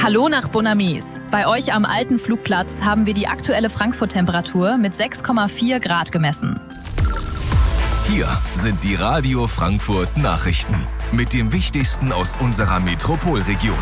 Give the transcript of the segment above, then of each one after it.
Hallo nach Bonamis. Bei euch am alten Flugplatz haben wir die aktuelle Frankfurt-Temperatur mit 6,4 Grad gemessen. Hier sind die Radio Frankfurt Nachrichten mit dem Wichtigsten aus unserer Metropolregion.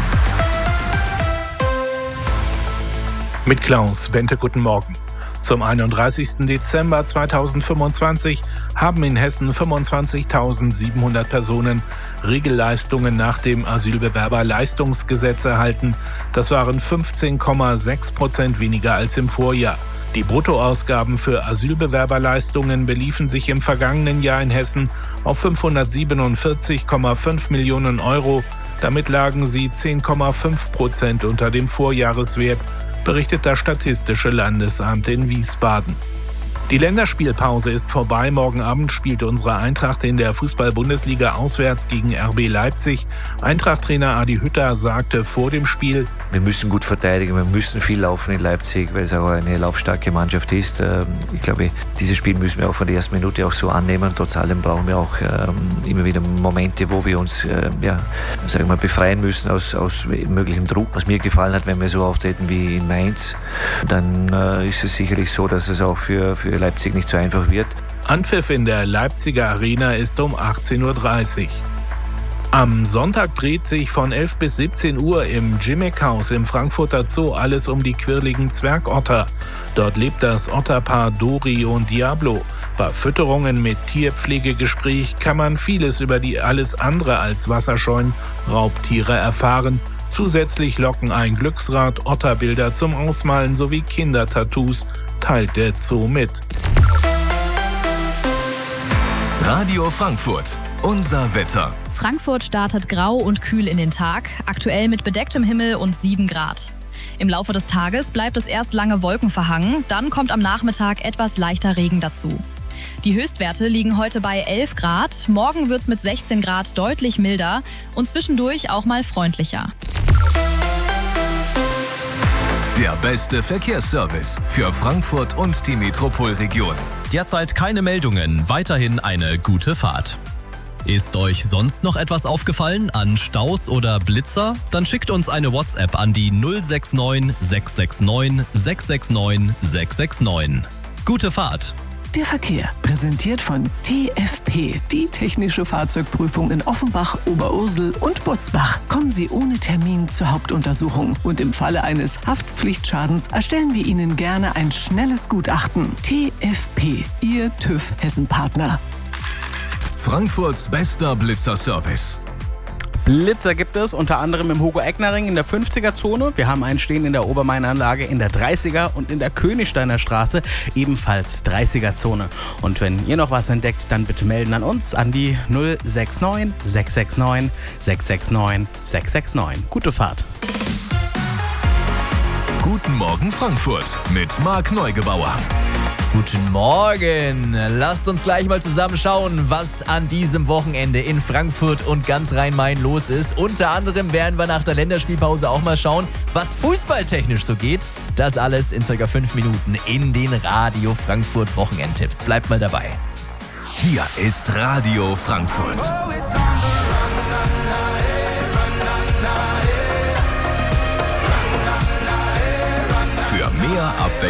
Mit Klaus Bente, guten Morgen. Zum 31. Dezember 2025 haben in Hessen 25.700 Personen Regelleistungen nach dem Asylbewerberleistungsgesetz erhalten. Das waren 15,6% weniger als im Vorjahr. Die Bruttoausgaben für Asylbewerberleistungen beliefen sich im vergangenen Jahr in Hessen auf 547,5 Millionen Euro. Damit lagen sie 10,5% unter dem Vorjahreswert, berichtet das Statistische Landesamt in Wiesbaden. Die Länderspielpause ist vorbei. Morgen Abend spielt unsere Eintracht in der Fußball-Bundesliga auswärts gegen RB Leipzig. Eintracht-Trainer Adi Hütter sagte vor dem Spiel: Wir müssen gut verteidigen, wir müssen viel laufen in Leipzig, weil es auch eine laufstarke Mannschaft ist. Ich glaube, dieses Spiel müssen wir auch von der ersten Minute auch so annehmen. Trotz allem brauchen wir auch immer wieder Momente, wo wir uns befreien müssen aus möglichem Druck. Was mir gefallen hat, wenn wir so auftreten wie in Mainz, dann ist es sicherlich so, dass es auch für Leipzig nicht so einfach wird. Anpfiff in der Leipziger Arena ist um 18:30 Uhr. Am Sonntag dreht sich von 11 bis 17 Uhr im Jimmick-Haus im Frankfurter Zoo alles um die quirligen Zwergotter. Dort lebt das Otterpaar Dori und Diablo. Bei Fütterungen mit Tierpflegegespräch kann man vieles über die alles andere als wasserscheuen Raubtiere erfahren. Zusätzlich locken ein Glücksrad, Otterbilder zum Ausmalen sowie Kindertattoos, teilt der Zoo mit. Radio Frankfurt, unser Wetter. Frankfurt startet grau und kühl in den Tag, aktuell mit bedecktem Himmel und 7 Grad. Im Laufe des Tages bleibt es erst lange wolkenverhangen, dann kommt am Nachmittag etwas leichter Regen dazu. Die Höchstwerte liegen heute bei 11 Grad, morgen wird es mit 16 Grad deutlich milder und zwischendurch auch mal freundlicher. Der beste Verkehrsservice für Frankfurt und die Metropolregion. Derzeit keine Meldungen, weiterhin eine gute Fahrt. Ist euch sonst noch etwas aufgefallen an Staus oder Blitzer? Dann schickt uns eine WhatsApp an die 069 669 669 669. Gute Fahrt! Der Verkehr, präsentiert von TFP, die technische Fahrzeugprüfung in Offenbach, Oberursel und Butzbach. Kommen Sie ohne Termin zur Hauptuntersuchung und im Falle eines Haftpflichtschadens erstellen wir Ihnen gerne ein schnelles Gutachten. TFP, Ihr TÜV-Hessen-Partner. Frankfurts bester Blitzerservice. Blitzer gibt es unter anderem im Hugo-Eckner-Ring in der 50er-Zone. Wir haben einen stehen in der Obermain-Anlage in der 30er und in der Königsteiner Straße ebenfalls 30er-Zone. Und wenn ihr noch was entdeckt, dann bitte melden an uns an die 069 669 669 669. Gute Fahrt. Guten Morgen Frankfurt mit Marc Neugebauer. Guten Morgen! Lasst uns gleich mal zusammen schauen, was an diesem Wochenende in Frankfurt und ganz Rhein-Main los ist. Unter anderem werden wir nach der Länderspielpause auch mal schauen, was fußballtechnisch so geht. Das alles in ca. 5 Minuten in den Radio Frankfurt Wochenendtipps. Bleibt mal dabei. Hier ist Radio Frankfurt. Für mehr Abwechslung